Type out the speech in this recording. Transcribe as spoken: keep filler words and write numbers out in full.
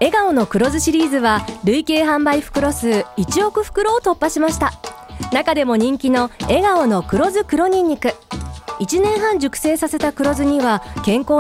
笑顔の黒酢シリーズは累計販売袋数いちおく袋を突破しました。中でも人気の笑顔の黒酢黒にんにく、いちねんはん熟成させた黒酢には健康